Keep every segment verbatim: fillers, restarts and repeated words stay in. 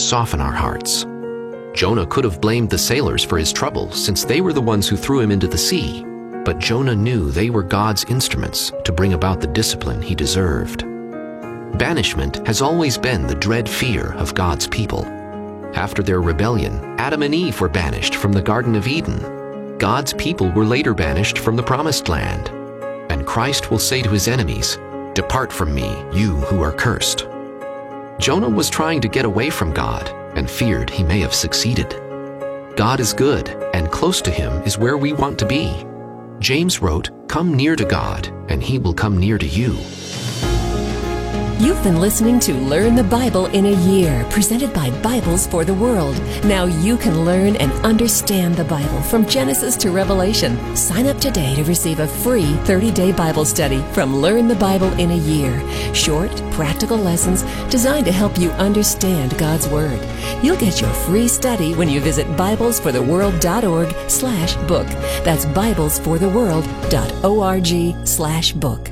soften our hearts. Jonah could have blamed the sailors for his trouble, since they were the ones who threw him into the sea. But Jonah knew they were God's instruments to bring about the discipline he deserved. Banishment has always been the dread fear of God's people. After their rebellion, Adam and Eve were banished from the Garden of Eden. God's people were later banished from the Promised Land. And Christ will say to his enemies, "Depart from me, you who are cursed." Jonah was trying to get away from God and feared he may have succeeded. God is good, and close to him is where we want to be. James wrote, "Come near to God, and he will come near to you." You've been listening to Learn the Bible in a Year, presented by Bibles for the World. Now you can learn and understand the Bible from Genesis to Revelation. Sign up today to receive a free thirty-day Bible study from Learn the Bible in a Year. Short, practical lessons designed to help you understand God's Word. You'll get your free study when you visit bibles for the world dot org slash book. That's bibles for the world dot org slash book.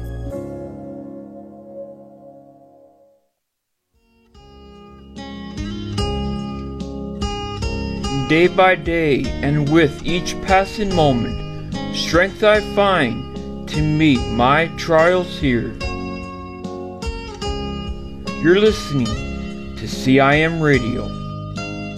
Day by day, and with each passing moment, strength I find to meet my trials here. You're listening to C I M Radio.